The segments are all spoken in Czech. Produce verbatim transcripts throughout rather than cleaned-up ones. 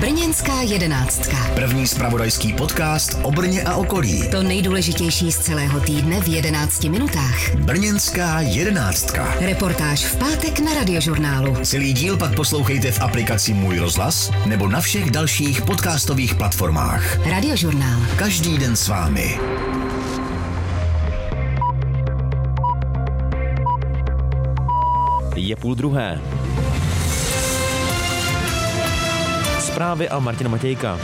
Brněnská jedenáctka. První zpravodajský podcast o Brně a okolí. To nejdůležitější z celého týdne v jedenácti minutách. Brněnská jedenáctka. Reportáž v pátek na Radiožurnálu. Celý díl pak poslouchejte v aplikaci Můj rozhlas nebo na všech dalších podcastových platformách. Radiožurnál. Každý den s vámi. Je půl druhé. Zprávy a Martina Matějka.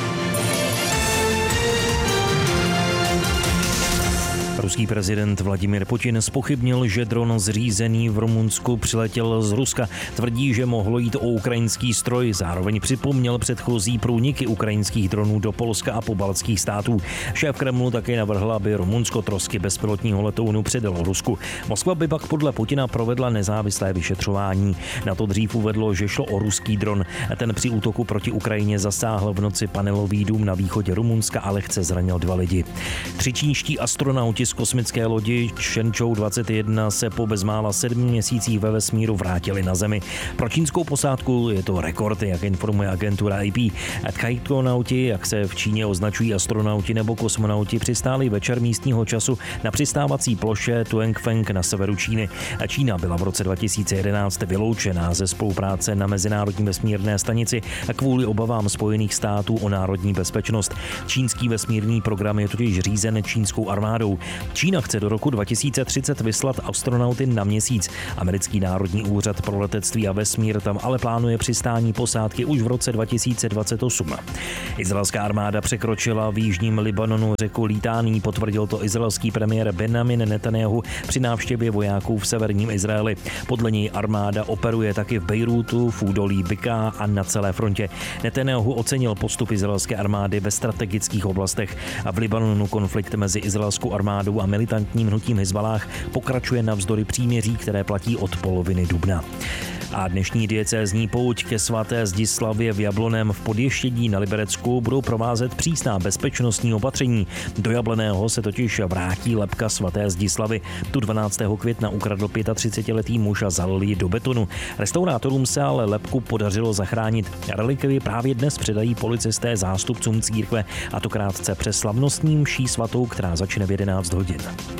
Ruský prezident Vladimír Putin zpochybnil, že dron zřízený v Rumunsku přiletěl z Ruska. Tvrdí, že mohlo jít o ukrajinský stroj. Zároveň připomněl předchozí průniky ukrajinských dronů do Polska a pobaltských států. Šéf Kremlu také navrhl, aby Rumunsko trosky bezpilotního letounu předalo Rusku. Moskva by pak podle Putina provedla nezávislé vyšetřování. Na to dřív uvedlo, že šlo o ruský dron. Ten při útoku proti Ukrajině zasáhl v noci panelový dům na východě Rumunska a lehce zranil dva lidi. Tři čínští astronauti z kosmické lodi Shenzhou dvacet jedna se po bezmála sedmi měsících ve vesmíru vrátili na Zemi. Pro čínskou posádku je to rekord, jak informuje agentura A P. Tchaikonauti, jak se v Číně označují astronauti nebo kosmonauti, přistáli večer místního času na přistávací ploše Tuangfeng na severu Číny. Čína byla v roce dva tisíce jedenáct vyloučená ze spolupráce na Mezinárodní vesmírné stanici kvůli obavám Spojených států o národní bezpečnost. Čínský vesmírný program je totiž řízen čínskou armádou. Čína chce do roku dva tisíce třicet vyslat astronauty na Měsíc. Americký národní úřad pro letectví a vesmír tam ale plánuje přistání posádky už v roce dva tisíce dvacet osm. Izraelská armáda překročila v jižním Libanonu řeku Litání, potvrdil to izraelský premiér Benjamin Netanyahu při návštěvě vojáků v severním Izraeli. Podle něj armáda operuje taky v Bejrútu, v údolí Biká a na celé frontě. Netanyahu ocenil postup izraelské armády ve strategických oblastech a v Libanonu konflikt mezi izraelskou armádou a militantním hnutím Hizbalách pokračuje navzdory příměří, které platí od poloviny dubna. A dnešní diecézní pouť ke svaté Zdislavě v Jabloném v Podještědí na Liberecku budou provázet přísná bezpečnostní opatření. Do Jabloného se totiž vrátí lebka svaté Zdislavy. Tu dvanáctého května ukradl třicetiletý muž a zalil ji do betonu. Restaurátorům se ale lebku podařilo zachránit. Relikvii právě dnes předají policisté zástupcům církve, a to krátce před slavnostní mší svatou, která začne v jedenáct hodin.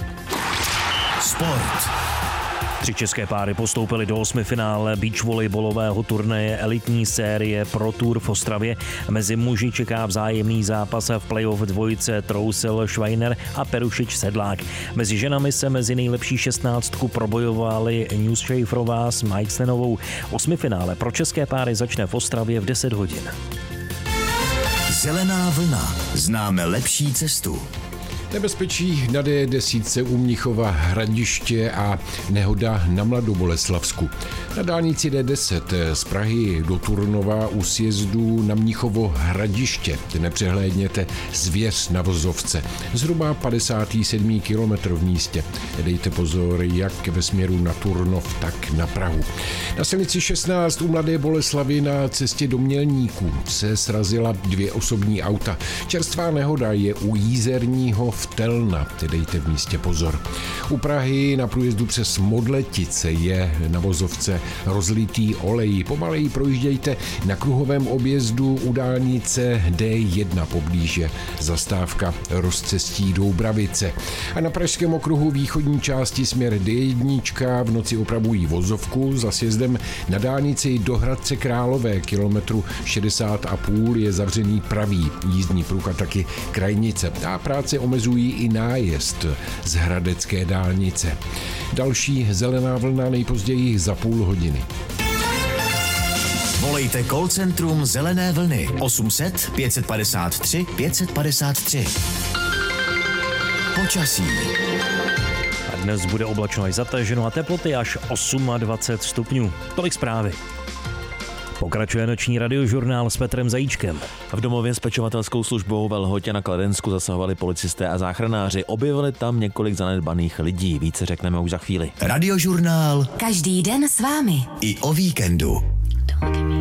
Sport. Tři české páry postoupily do osmifinále beach volejbalového turnaje elitní série Pro Tour v Ostravě. Mezi muži čeká vzájemný zápas v playoff dvojice Trousel Schweiner a Perušič Sedlák. Mezi ženami se mezi nejlepší šestnáctku probojovali Newshaferová s Majcnenovou. Osmifinále pro české páry začne v Ostravě v deset hodin. Zelená vlna. Známe lepší cestu. Nebezpečí na D deset u Mnichova Hradiště a nehoda na Mladoboleslavsku. Na dálnici D deset z Prahy do Turnova u sjezdu na Mnichovo Hradiště nepřehlédněte zvěř na vozovce. Zhruba padesátý sedmý kilometr v místě. Dejte pozor jak ve směru na Turnov, tak na Prahu. Na silnici šestnáct u Mladé Boleslavy na cestě do Mělníků se srazila dvě osobní auta. Čerstvá nehoda je u Jízerního Vtelna, dejte v místě pozor. U Prahy na průjezdu přes Modletice je na vozovce rozlitý olej. Pomaleji projíždějte na kruhovém objezdu u dálnice D jedna poblíže zastávka rozcestí Doubravice. A na pražském okruhu východní části směr D jedna v noci opravují vozovku za sjezdem na dálnici do Hradce Králové kilometru šedesát a půl je zavřený pravý jízdní pruh a taky krajnice. A práce omezují i nájezd z hradecké dálnice. Další zelená vlna nejpozději za půl hodiny. Volejte call centrum Zelené vlny osm set pět padesát tři pět padesát tři. Počasí. A dnes bude oblačno až zataženo a teploty až dvacet osm stupňů. Tolik zprávy. Pokračuje noční radiožurnál s Petrem Zajíčkem. V domově s pečovatelskou službou ve Lhotě na Kladensku zasahovali policisté a záchranáři. Objevili tam několik zanedbaných lidí. Více řekneme už za chvíli. Radiožurnál. Každý den s vámi. I o víkendu.